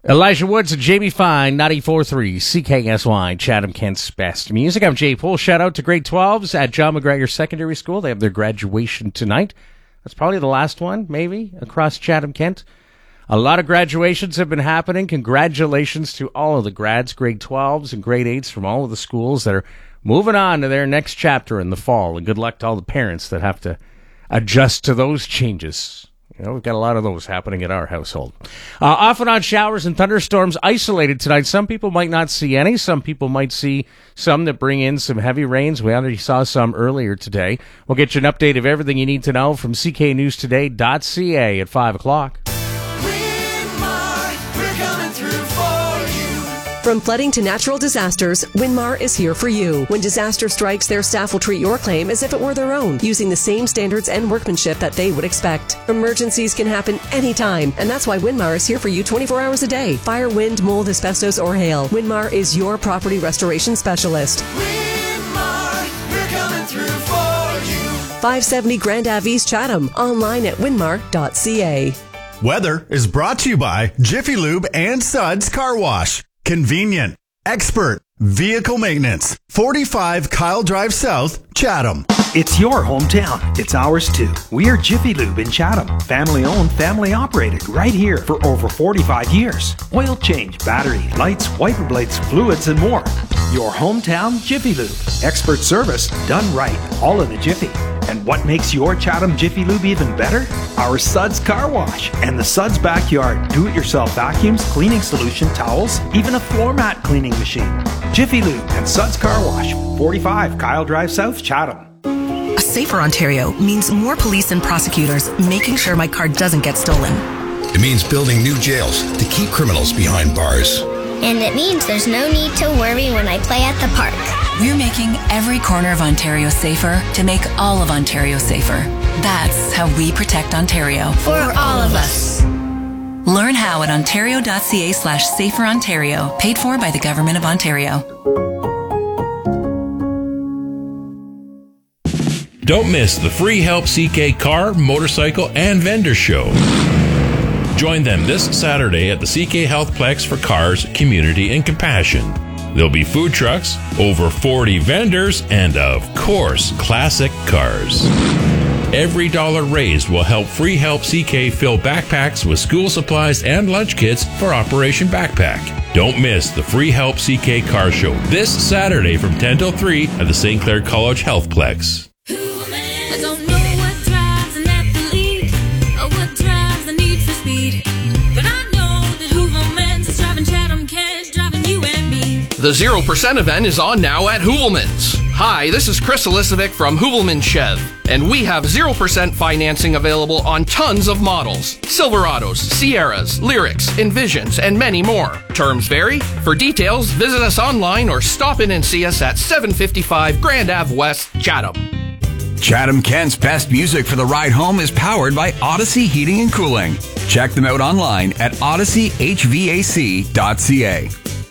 Elijah Woods and Jamie Fine, 94.3 CKSY, Chatham, Kent's best music. I'm Jay Poole. Shout out to grade 12s at John McGregor Secondary School. They have their graduation tonight. That's probably the last one, maybe, across Chatham, Kent. A lot of graduations have been happening. Congratulations to all of the grads, grade 12s and grade 8s from all of the schools that are moving on to their next chapter in the fall. And good luck to all the parents that have to adjust to those changes. You know, we've got a lot of those happening at our household. Off and on showers and thunderstorms isolated tonight. Some people might not see any. Some people might see some that bring in some heavy rains. We already saw some earlier today. We'll get you an update of everything you need to know from cknewstoday.ca at 5 o'clock. From flooding to natural disasters, Winmar is here for you. When disaster strikes, their staff will treat your claim as if it were their own, using the same standards and workmanship that they would expect. Emergencies can happen anytime, and that's why Winmar is here for you 24 hours a day. Fire, wind, mold, asbestos, or hail. Winmar is your property restoration specialist. Winmar, we're coming through for you. 570 Grand Ave East Chatham. Online at winmar.ca. Weather is brought to you by Jiffy Lube and Suds Car Wash. Convenient, expert, vehicle maintenance. 45 Kyle Drive South, Chatham. It's your hometown. It's ours too. We are Jiffy Lube in Chatham. Family owned, family operated, right here for over 45 years. Oil change, battery, lights, wiper blades, fluids, and more. Your hometown Jiffy Lube. Expert service done right, all in a jiffy. And what makes your Chatham Jiffy Lube even better? Our Suds Car Wash and the Suds Backyard do-it-yourself vacuums, cleaning solution, towels, even a floor mat cleaning machine. Jiffy Lube and Suds Car Wash, 45 Kyle Drive South, Chatham. A safer Ontario means more police and prosecutors making sure my car doesn't get stolen. It means building new jails to keep criminals behind bars. And it means there's no need to worry when I play at the park. We're making every corner of Ontario safer to make all of Ontario safer. That's how we protect Ontario. For all of us. Learn how at ontario.ca/saferontario. Paid for by the Government of Ontario. Don't miss the Free Help CK Car, Motorcycle, and Vendor Show. Join them this Saturday at the CK Healthplex for cars, community, and compassion. There'll be food trucks, over 40 vendors, and of course, classic cars. Every dollar raised will help Free Help CK fill backpacks with school supplies and lunch kits for Operation Backpack. Don't miss the Free Help CK Car Show this Saturday from 10 till 3 at the St. Clair College Healthplex. I don't know what drives an athlete or what drives the need for speed, but I know that Hooverman's is driving Chatham, Kent, driving you and me. The 0% event is on now at Hoovelman's. Hi, this is Chris Elisovic from Hoovelman Chev, and we have 0% financing available on tons of models. Silverados, Sierras, Lyrics, Envisions, and many more. Terms vary. For details, visit us online or stop in and see us at 755 Grand Ave West, Chatham. Chatham Kent's best music for the ride home is powered by Odyssey Heating and Cooling. Check them out online at odysseyhvac.ca.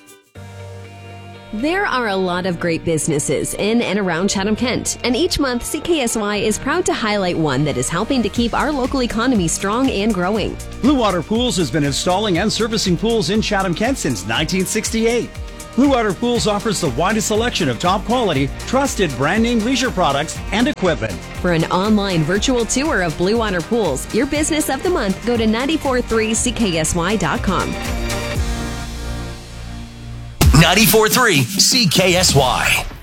There are a lot of great businesses in and around Chatham-Kent, and each month CKSY is proud to highlight one that is helping to keep our local economy strong and growing. Blue Water Pools has been installing and servicing pools in Chatham-Kent since 1968. Blue Water Pools offers the widest selection of top quality, trusted brand name leisure products and equipment. For an online virtual tour of Blue Water Pools, your business of the month, go to 943ckSY.com. 94.3 CKSY.